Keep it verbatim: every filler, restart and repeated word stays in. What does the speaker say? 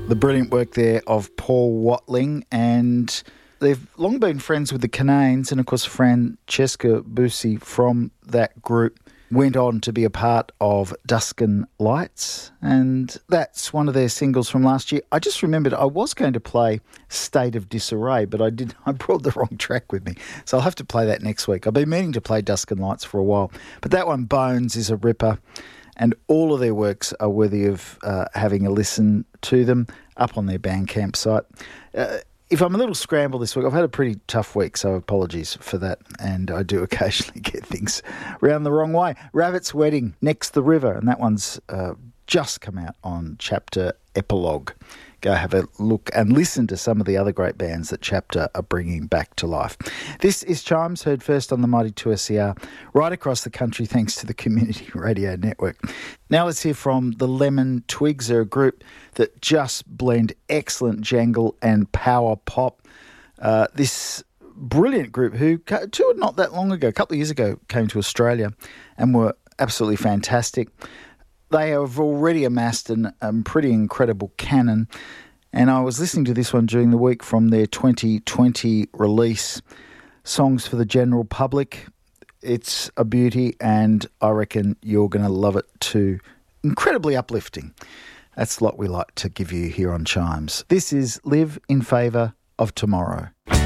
The brilliant work there of Paul Watling, and they've long been friends with the Cananes, and of course Francesca Busi from that group went on to be a part of Duskin Lights, and that's one of their singles from last year. I just remembered I was going to play State of Disarray, but I did I brought the wrong track with me, so I'll have to play that next week. I've been meaning to play Duskin Lights for a while, but that one, Bones, is a ripper, and all of their works are worthy of uh, having a listen to them up on their Bandcamp site. Uh, If I'm a little scrambled this week, I've had a pretty tough week, so apologies for that. And I do occasionally get things round the wrong way. Rabbit's Wedding, Next the River, and that one's uh, just come out on Chapter Epilogue. Go have a look and listen to some of the other great bands that Chapter are bringing back to life. This is Chimes, heard first on the Mighty two S C R, right across the country thanks to the Community Radio Network. Now let's hear from the Lemon Twigs. They're a group that just blend excellent jangle and power pop. Uh, this brilliant group who toured not that long ago, a couple of years ago, came to Australia and were absolutely fantastic. They have already amassed an um, pretty incredible canon, and I was listening to this one during the week from their twenty twenty release, Songs for the General Public. It's a beauty, and I reckon you're going to love it too. Incredibly uplifting. That's what we like to give you here on Chimes. This is Live in Favour of Tomorrow.